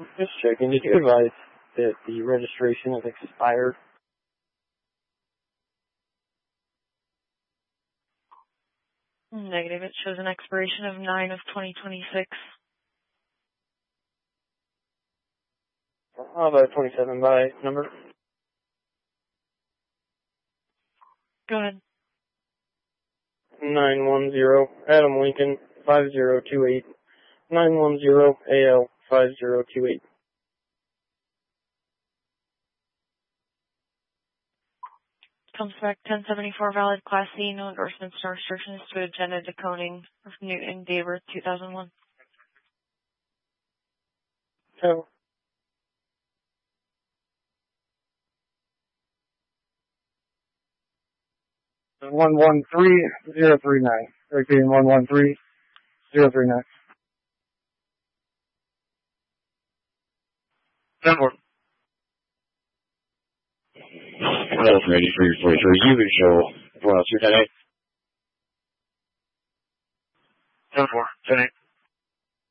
Just checking. Did you advise that the registration is expired? Negative. It shows an expiration of 9/2026. How about 27 by number? Go ahead. 910 Adam Lincoln 5028. 910 AL 5028. Comes back 1074 valid Class C, no endorsements, no restrictions to agenda decoding of Newton, date of birth 2001. So, 113039. Repeating 113039. 10-4. Health ready for your 43. You can show 402 10-8. 10-4. 10-8.